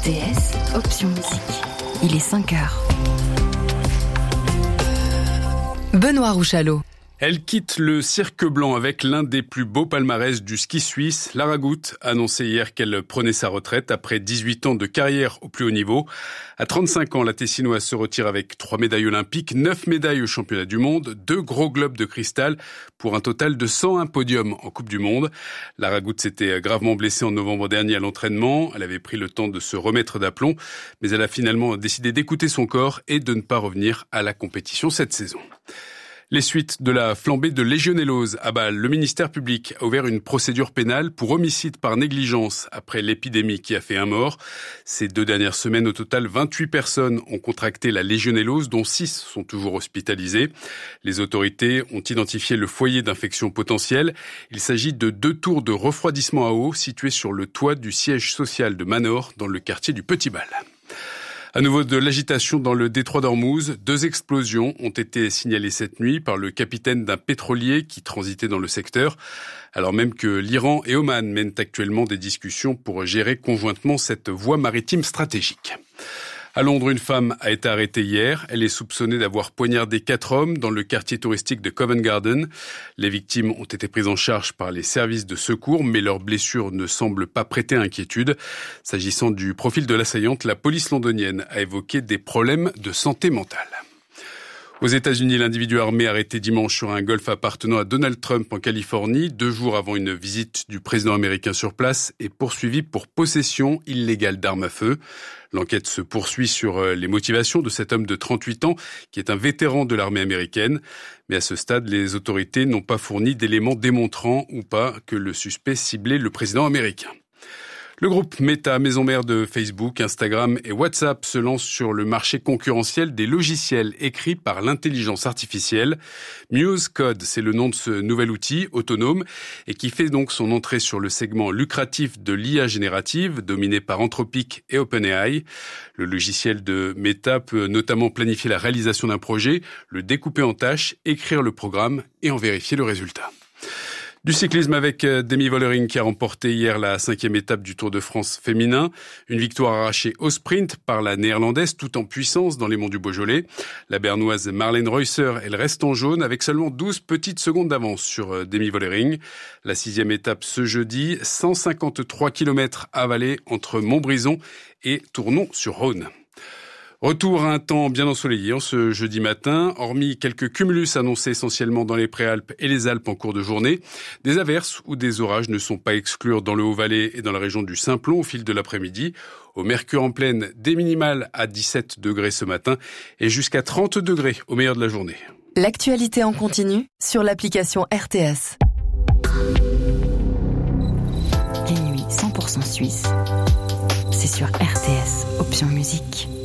RTS, option musique. Il est 5h. Benoît Rouchalot. Elle quitte le cirque blanc avec l'un des plus beaux palmarès du ski suisse. Lara Gut a annoncé hier qu'elle prenait sa retraite après 18 ans de carrière au plus haut niveau. À 35 ans, la Tessinoise se retire avec 3 médailles olympiques, 9 médailles aux championnats du monde, 2 gros globes de cristal pour un total de 101 podiums en Coupe du Monde. Lara Gut s'était gravement blessée en novembre dernier à l'entraînement. Elle avait pris le temps de se remettre d'aplomb, mais elle a finalement décidé d'écouter son corps et de ne pas revenir à la compétition cette saison. Les suites de la flambée de légionellose à Bâle. Le ministère public a ouvert une procédure pénale pour homicide par négligence après l'épidémie qui a fait un mort. Ces 2 dernières semaines, au total, 28 personnes ont contracté la légionellose, dont 6 sont toujours hospitalisées. Les autorités ont identifié le foyer d'infection potentielle. Il s'agit de 2 tours de refroidissement à eau situées sur le toit du siège social de Manor, dans le quartier du Petit-Bâle. À nouveau de l'agitation dans le détroit d'Ormuz. 2 explosions ont été signalées cette nuit par le capitaine d'un pétrolier qui transitait dans le secteur, alors même que l'Iran et Oman mènent actuellement des discussions pour gérer conjointement cette voie maritime stratégique. À Londres, une femme a été arrêtée hier. Elle est soupçonnée d'avoir poignardé 4 hommes dans le quartier touristique de Covent Garden. Les victimes ont été prises en charge par les services de secours, mais leurs blessures ne semblent pas prêter à inquiétude. S'agissant du profil de l'assaillante, la police londonienne a évoqué des problèmes de santé mentale. Aux États-Unis, l'individu armé arrêté dimanche sur un golf appartenant à Donald Trump en Californie, 2 jours avant une visite du président américain sur place, est poursuivi pour possession illégale d'armes à feu. L'enquête se poursuit sur les motivations de cet homme de 38 ans, qui est un vétéran de l'armée américaine. Mais à ce stade, les autorités n'ont pas fourni d'éléments démontrant ou pas que le suspect ciblait le président américain. Le groupe Meta, maison mère de Facebook, Instagram et WhatsApp, se lance sur le marché concurrentiel des logiciels écrits par l'intelligence artificielle. Muse Code, c'est le nom de ce nouvel outil autonome et qui fait donc son entrée sur le segment lucratif de l'IA générative, dominé par Anthropic et OpenAI. Le logiciel de Meta peut notamment planifier la réalisation d'un projet, le découper en tâches, écrire le programme et en vérifier le résultat. Du cyclisme avec Demi Vollering qui a remporté hier la 5e étape du Tour de France féminin. Une victoire arrachée au sprint par la néerlandaise tout en puissance dans les monts du Beaujolais. La bernoise Marlène Reusser, elle reste en jaune avec seulement 12 petites secondes d'avance sur Demi Vollering. La 6e étape ce jeudi, 153 km avalés entre Montbrison et Tournon-sur-Rhône. Retour à un temps bien ensoleillé en ce jeudi matin, hormis quelques cumulus annoncés essentiellement dans les Préalpes et les Alpes en cours de journée. Des averses ou des orages ne sont pas exclus dans le Haut-Valais et dans la région du Simplon au fil de l'après-midi. Au mercure en pleine, des minimales à 17 degrés ce matin et jusqu'à 30 degrés au meilleur de la journée. L'actualité en continu sur l'application RTS. Les nuits 100% suisses, c'est sur RTS, option musique.